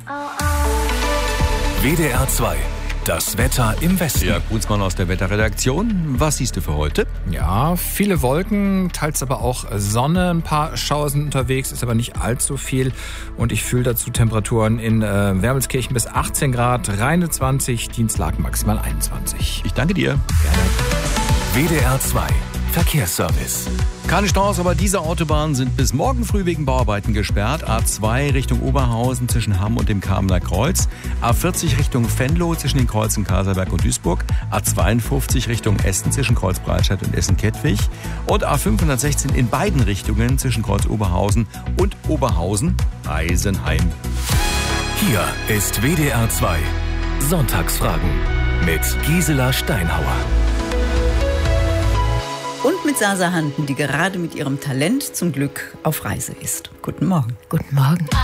WDR 2. Das Wetter im Westen. Ja, Gutsmann aus der Wetterredaktion. Was siehst du für heute? Ja, viele Wolken, teils aber auch Sonne. Ein paar Schauer sind unterwegs, ist aber nicht allzu viel. Und ich fühle dazu Temperaturen in Wermelskirchen bis 18 Grad, Rheine 20, Dienstlaken maximal 21. Ich danke dir. Gerne. WDR 2. Verkehrsservice. Keine Staus, aber diese Autobahnen sind bis morgen früh wegen Bauarbeiten gesperrt. A2 Richtung Oberhausen zwischen Hamm und dem Kamener Kreuz. A40 Richtung Venlo zwischen den Kreuzen Kaserberg und Duisburg. A52 Richtung Essen zwischen Kreuz Breitscheid und Essen-Kettwig. Und A516 in beiden Richtungen zwischen Kreuz Oberhausen und Oberhausen-Eisenheim. Hier ist WDR 2. Sonntagsfragen mit Gisela Steinhauer. Und mit Sasa Handen, die gerade mit ihrem Talent zum Glück auf Reise ist. Guten Morgen. Guten Morgen.